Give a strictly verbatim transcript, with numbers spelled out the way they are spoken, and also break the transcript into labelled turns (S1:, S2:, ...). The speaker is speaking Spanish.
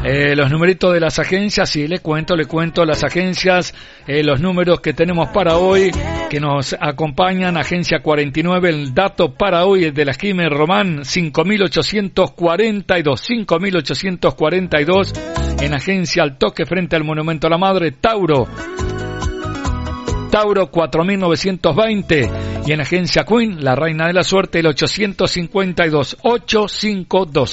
S1: Eh, los numeritos de las agencias, sí, le cuento, le cuento las agencias, eh, los números que tenemos para hoy, que nos acompañan. Agencia cuarenta y nueve, el dato para hoy es de la Esquina Román, cinco mil ochocientos cuarenta y dos, cinco mil ochocientos cuarenta y dos, en Agencia Al Toque frente al Monumento a la Madre. Tauro, Tauro cuatro mil novecientos veinte, y en Agencia Queen, la Reina de la Suerte, el ochocientos cincuenta y dos, ochocientos cincuenta y dos.